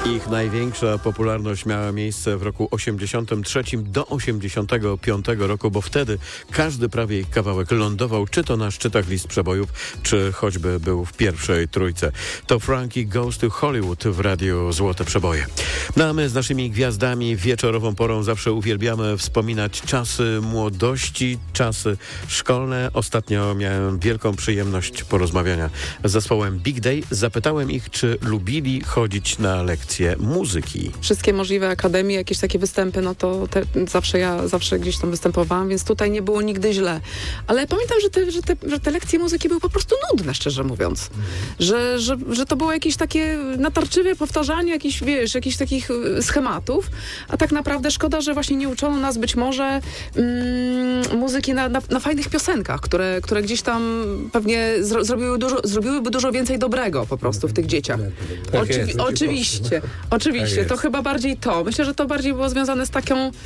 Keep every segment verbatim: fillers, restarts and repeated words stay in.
Ich największa popularność miała miejsce w roku osiemdziesiątym trzecim do osiemdziesiątego piątego roku, bo wtedy każdy prawie ich kawałek lądował, czy to na szczytach list przebojów, czy choćby był w pierwszej trójce. To Frankie Goes to Hollywood w radiu Złote Przeboje. No a my z naszymi gwiazdami wieczorową porą zawsze uwielbiamy wspominać czasy młodości, czasy szkolne. Ostatnio miałem wielką przyjemność porozmawiania z zespołem Big Day. Zapytałem ich, czy lubili chodzić na lekcje muzyki. Wszystkie możliwe akademie, jakieś takie występy, no to te, zawsze ja zawsze gdzieś tam występowałam, więc tutaj nie było nigdy źle. Ale pamiętam, że te, że te, że te lekcje muzyki były po prostu nudne, szczerze mówiąc. Mm. Że, że, że to było jakieś takie natarczywe powtarzanie jakichś, wiesz, jakichś takich schematów, a tak naprawdę szkoda, że właśnie nie uczono nas być może mm, muzyki na, na, na fajnych piosenkach, które, które gdzieś tam pewnie zro, zrobiły dużo, zrobiłyby dużo więcej dobrego po prostu w tych dzieciach. Tak Oczywi- jest, oczywiście, oczywiście. Tak to jest. chyba bardziej to. Myślę, że to bardziej było związane z taką mm,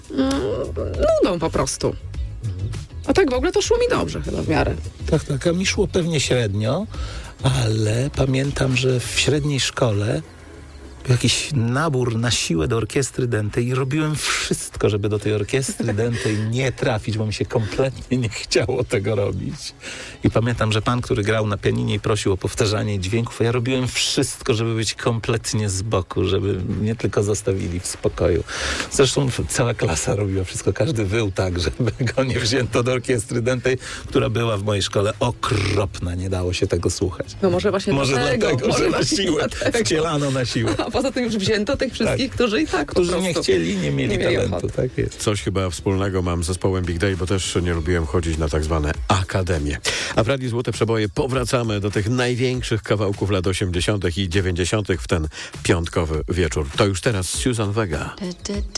nudą po prostu. A tak w ogóle to szło mi dobrze chyba w miarę. Tak, tak, a mi szło pewnie średnio, ale pamiętam, że w średniej szkole był jakiś nabór na siłę do orkiestry dętej i robiłem wszystko, żeby do tej orkiestry dętej nie trafić, bo mi się kompletnie nie chciało tego robić. I pamiętam, że pan, który grał na pianinie i prosił o powtarzanie dźwięków, a ja robiłem wszystko, żeby być kompletnie z boku, żeby mnie tylko zostawili w spokoju. Zresztą cała klasa robiła wszystko, każdy wył tak, żeby go nie wzięto do orkiestry dętej, która była w mojej szkole okropna, nie dało się tego słuchać. No może właśnie Może dlatego. dlatego, może że na właśnie siłę, dlatego. wcielano na siłę. A poza tym już wzięto tych wszystkich, Tak. którzy i tak Którzy po prostu nie chcieli, nie mieli nie mieli talentu. ochoty. Tak jest. Coś chyba wspólnego mam z zespołem Big Day, bo też nie lubiłem chodzić na tak zwane akademie. A w Radiu Złote Przeboje powracamy do tych największych kawałków lat osiemdziesiątych i dziewięćdziesiątych w ten piątkowy wieczór. To już teraz Suzanne Vega. Da, da,